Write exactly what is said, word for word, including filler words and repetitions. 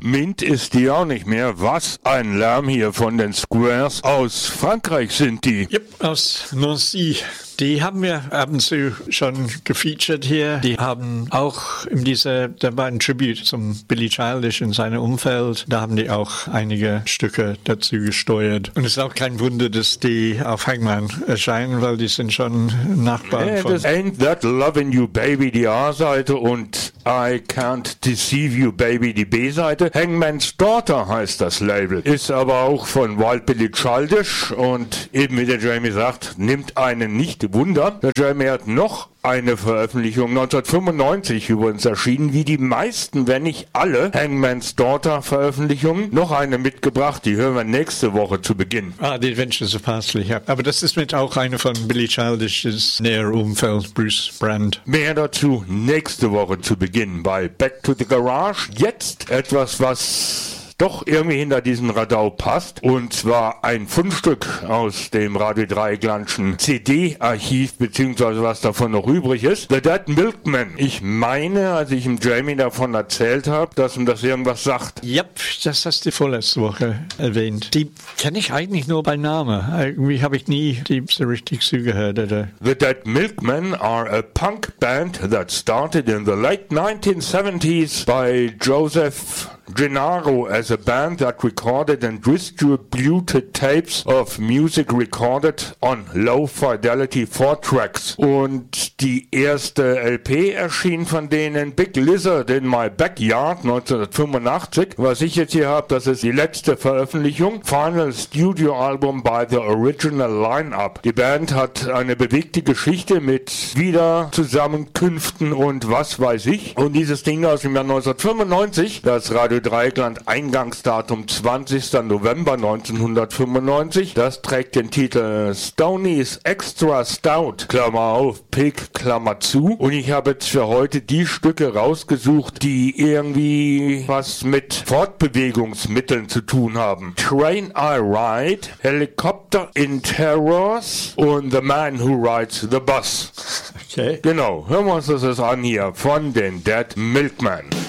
Mint ist die auch nicht mehr. Was ein Lärm hier von den Squares. Aus Frankreich sind die. Yep, aus Nancy. Die haben wir ab und zu schon gefeatured hier. Die haben auch in dieser, da war ein Tribute zum Billy Childish in seinem Umfeld. Da haben die auch einige Stücke dazu gesteuert. Und es ist auch kein Wunder, dass die auf Hangman erscheinen, weil die sind schon Nachbarn yeah, von... Das Ain't That Lovin' You Baby, die A-Seite, und I Can't Deceive You Baby, die B-Seite. Hangman's Daughter heißt das Label. Ist aber auch von Wild Billy Childish und eben wie der Jamie sagt, nimmt einen nicht Wunder. Der Jamie hat noch eine Veröffentlichung neunzehnhundertfünfundneunzig übrigens erschienen, wie die meisten, wenn nicht alle Hangman's Daughter Veröffentlichungen. Noch eine mitgebracht, die hören wir nächste Woche zu Beginn. Ah, The Adventures of Parsley, ja. Aber das ist mit auch eine von Billy Childish's näher Umfeld, Bruce Brand. Mehr dazu nächste Woche zu Beginn bei Back to the Garage. Jetzt etwas, was doch irgendwie hinter diesen Radau passt. Und zwar ein Fundstück aus dem Radio Dreiecklandschen C D-Archiv, beziehungsweise was davon noch übrig ist. The Dead Milkman. Ich meine, als ich dem Jamie davon erzählt habe, dass ihm das irgendwas sagt. Yep, das hast du vorletzte Woche erwähnt. Die kenne ich eigentlich nur bei Namen. Irgendwie habe ich nie die so richtig zugehört. Oder? The Dead Milkmen are a punk band that started in the late nineteen seventies by Joseph Gennaro as a band that recorded and distributed tapes of music recorded on low-fidelity four tracks. Und die erste L P erschien von denen, Big Lizard in My Backyard, neunzehnhundertfünfundachtzig. Was ich jetzt hier habe, das ist die letzte Veröffentlichung. Final Studio Album by the Original Line-Up. Die Band hat eine bewegte Geschichte mit Wiederzusammenkünften und was weiß ich. Und dieses Ding aus dem Jahr neunzehnhundertfünfundneunzig, das Radio Dreieckland Eingangsdatum zwanzigster November neunzehnhundertfünfundneunzig. Das trägt den Titel Stoney's Extra Stout, Klammer auf, Pig, Klammer zu. Und ich habe jetzt für heute die Stücke rausgesucht, die irgendwie was mit Fortbewegungsmitteln zu tun haben. Train I Ride, Helicopter in Terrors und The Man Who Rides the Bus. Okay. Genau, hören wir uns das jetzt an hier von den Dead Milkmen.